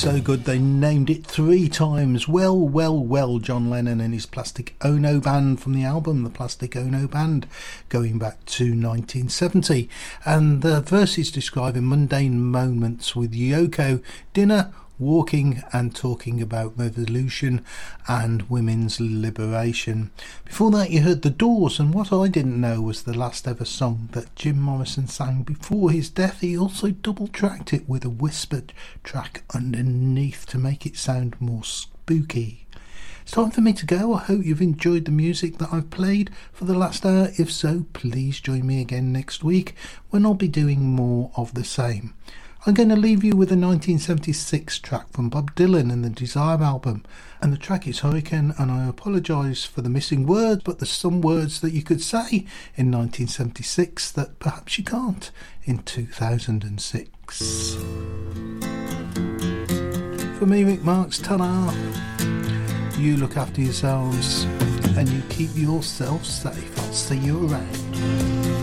so good they named it 3 times. Well, John Lennon and his Plastic Ono Band from the album The Plastic Ono Band, going back to 1970. And the verses describing mundane moments with Yoko, dinner, walking and talking about revolution and women's liberation. Before that you heard The Doors, and What I Didn't Know was the last ever song that Jim Morrison sang before his death. He also double tracked it with a whispered track underneath to make it sound more spooky. It's time for me to go. I hope you've enjoyed the music that I've played for the last hour. If so, please join me again next week when I'll be doing more of the same. I'm going to leave you with a 1976 track from Bob Dylan and the Desire album, and the track is Hurricane, and I apologise for the missing words, but there's some words that you could say in 1976 that perhaps you can't in 2006. For me, Rick Marks, ta-da! You look after yourselves and you keep yourself safe. I'll see you around.